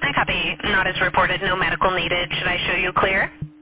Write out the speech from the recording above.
I copy. Not as reported. No medical needed. Should I show you clear?